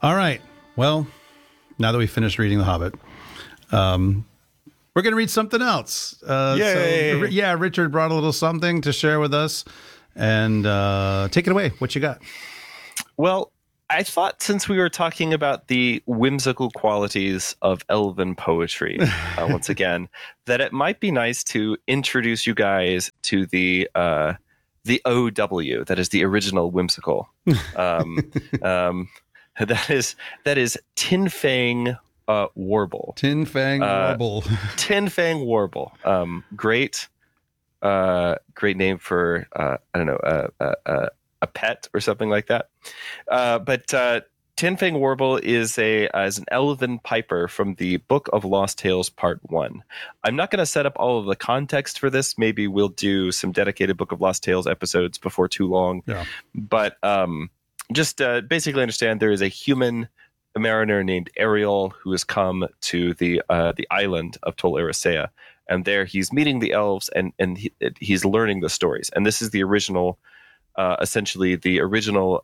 All right. Well, now that we finished reading The Hobbit, we're going to read something else. Yay! So, Richard brought a little something to share with us. And take it away. What you got? Well, I thought since we were talking about the whimsical qualities of elven poetry, once again, that it might be nice to introduce you guys to the OW, that is the original whimsical. That is Tin Fang Warble. Tin Fang Warble. Tin Fang Warble. Great name for I don't know a pet or something like that. But Tin Fang Warble is an elven piper from the Book of Lost Tales Part 1. I'm not going to set up all of the context for this. Maybe we'll do some dedicated Book of Lost Tales episodes before too long. Yeah. But just basically understand there is a mariner named Ariel who has come to the island of Tol Eressëa. And there he's meeting the elves and he's learning the stories. And this is the original, essentially the original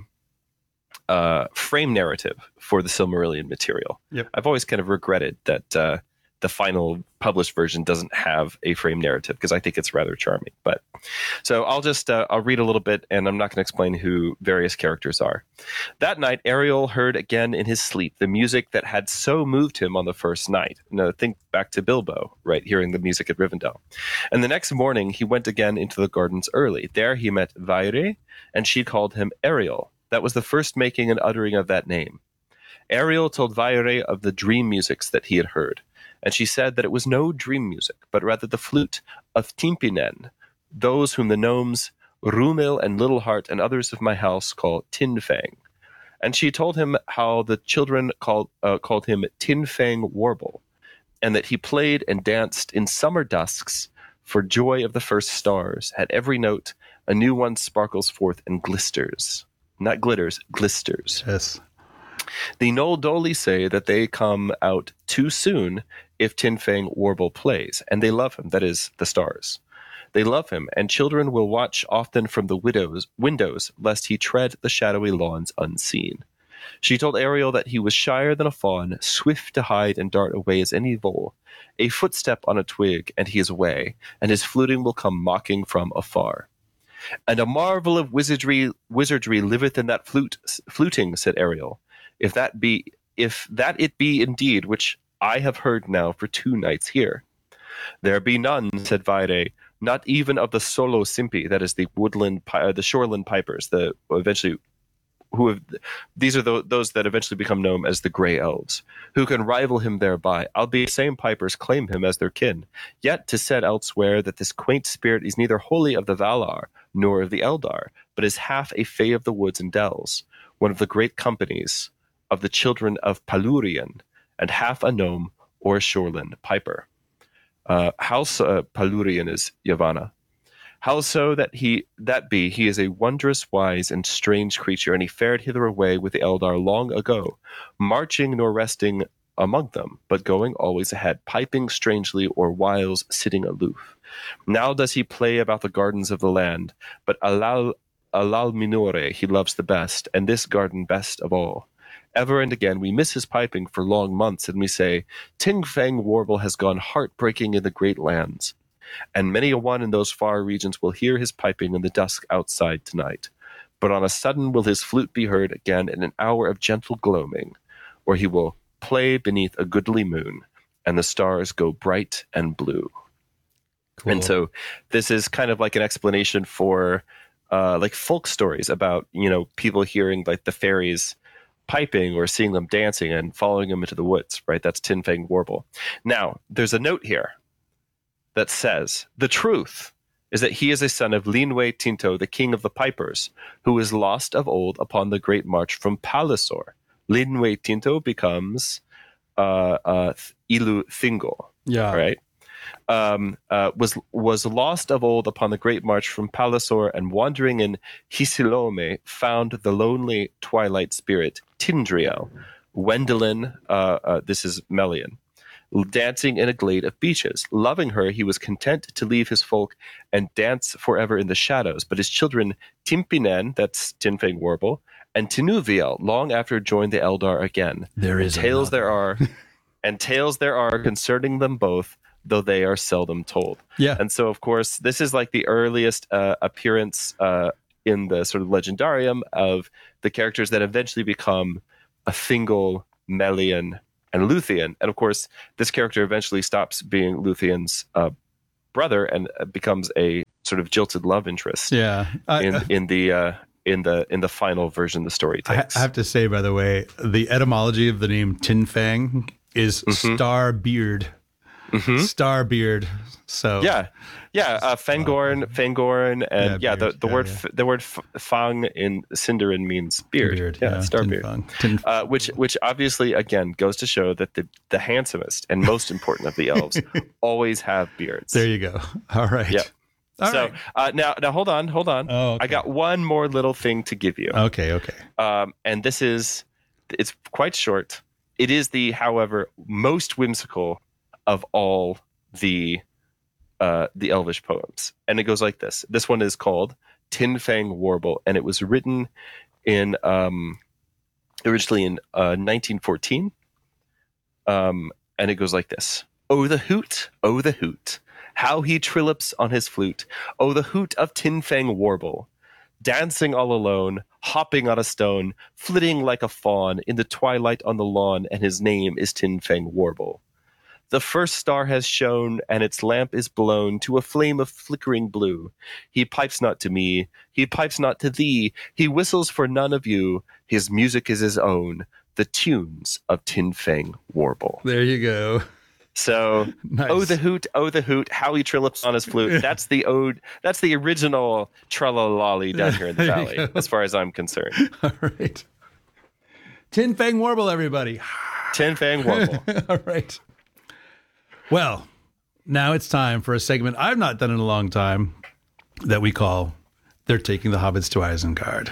frame narrative for the Silmarillion material. Yep. I've always kind of regretted that the final published version doesn't have a frame narrative because I think it's rather charming. But so I'll read a little bit, and I'm not going to explain who various characters are. That night, Ariel heard again in his sleep the music that had so moved him on the first night. Now, think back to Bilbo, right, hearing the music at Rivendell. And the next morning, he went again into the gardens early. There he met Vaire, and she called him Ariel. That was the first making and uttering of that name. Ariel told Vaire of the dream musics that he had heard. And she said that it was no dream music, but rather the flute of Timpinen, those whom the gnomes Rumil and Little Heart and others of my house call Tin Fang. And she told him how the children called him Tin Fang Warble, and that he played and danced in summer dusks for joy of the first stars. At every note, a new one sparkles forth and glisters. Not glitters, glisters. Yes. The Noldoli say that they come out too soon if Tin Fang Warble plays, and they love him, that is, the stars. They love him, and children will watch often from the windows, lest he tread the shadowy lawns unseen. She told Ariel that he was shyer than a fawn, swift to hide and dart away as any vole. A footstep on a twig, and he is away, and his fluting will come mocking from afar. And a marvel of wizardry liveth in that fluting, said Ariel. If that it be indeed, which I have heard now for 2 nights here. There be none, said Vaire, not even of the Solo Simpi, that is the the shoreland pipers, these are those that eventually become known as the Grey Elves, who can rival him thereby, albeit same pipers claim him as their kin. Yet 'tis said elsewhere that this quaint spirit is neither wholly of the Valar, nor of the Eldar, but is half a fay of the woods and dells, one of the great companies of the children of Palurian, and half a gnome or a shoreland piper. House Palurian is Yavanna. Howso he is a wondrous, wise, and strange creature, and he fared hither away with the Eldar long ago, marching nor resting among them, but going always ahead, piping strangely or whiles sitting aloof. Now does he play about the gardens of the land, but Alal Minore he loves the best, and this garden best of all. Ever and again we miss his piping for long months, and we say, Tin Fang Warble has gone heartbreaking in the great lands. And many a one in those far regions will hear his piping in the dusk outside tonight. But on a sudden will his flute be heard again in an hour of gentle gloaming, or he will play beneath a goodly moon, and the stars go bright and blue. Cool. And so this is kind of like an explanation for like folk stories about, people hearing like the fairies piping or seeing them dancing and following them into the woods, right? That's Tin Fang Warble. Now, there's a note here that says, the truth is that he is a son of Linwe Tinto, the king of the pipers, who was lost of old upon the great march from Palliser. Linwe Tinto becomes Ilu Thingol, right? Was lost of old upon the great march from Palliser, and wandering in Hisilome found the lonely twilight spirit Tindriel. Wendelin, this is Melian, dancing in a glade of beeches. Loving her, he was content to leave his folk and dance forever in the shadows. But his children, Timpinen, that's Tinfang Warble, and Tinuviel, long after joined the Eldar again. There is tales there are concerning them both, though they are seldom told. Yeah. And so, of course, this is like the earliest appearance in the sort of legendarium of the characters that eventually become a Thingol, Melian, and Luthien. And of course, this character eventually stops being Luthien's brother and becomes a sort of jilted love interest. Yeah. In the final version the story takes. I have to say, by the way, the etymology of the name Tinfang is star beard. Starbeard. So Fangorn, and the word fang in Sindarin means beard. Starbeard. Which obviously again goes to show that the handsomest and most important of the elves always have beards. There you go. All right. Yeah. Now hold on. Oh, okay. I got one more little thing to give you. Okay. And it's quite short. It is however, most whimsical of all the Elvish poems, and it goes like this. This one is called Tinfang Warble, and it was written in originally in 1914. And it goes like this: oh the hoot, how he trillips on his flute. Oh the hoot of Tinfang Warble, dancing all alone, hopping on a stone, flitting like a fawn in the twilight on the lawn, and his name is Tinfang Warble. The first star has shone, and its lamp is blown to a flame of flickering blue. He pipes not to me, he pipes not to thee, he whistles for none of you. His music is his own, the tunes of Tinfang Warble. There you go. So, nice. Oh the hoot, how he trillips on his flute. That's the ode. That's the original Trallalali down here in the valley, as far as I'm concerned. All right. Tinfang Warble, everybody. Tinfang Warble. All right. Well, now it's time for a segment I've not done in a long time that we call They're Taking the Hobbits to Isengard.